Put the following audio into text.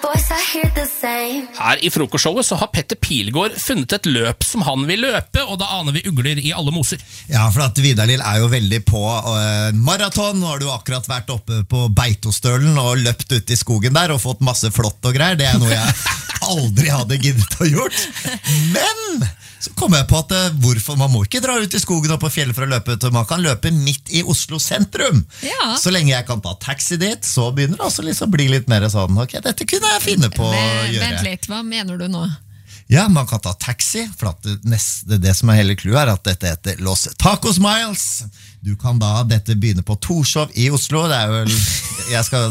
Her I frokostshowet så har Petter Pilgaard funnet et løp som han vil løpe, og da aner vi ugler I alle moser. Ja, for at Vidar-Lill jo veldig på maraton. Nå har du akkurat vært oppe på Beitostølen og løpt ut I skogen der og fått masse flott og greier. Det noe jeg aldri hadde giddet å gjort. Men så kom jeg på at hvorfor man må ikke dra ut I skogen og på fjellet for å løpe ut. Man kan løpe midt I Oslo sentrum. Ja. Så lenge jeg kan ta taxi dit, så begynner det også liksom å bli litt mer sånn, ok, dette kunne jeg finne på å gjøre. Vent litt, hva mener du nå? Ja, man kan ta taxi, for at det som hele clouet at dette heter Los Tacos Miles. Du kan da, dette begynne på Torshov I Oslo, det vel, jeg skal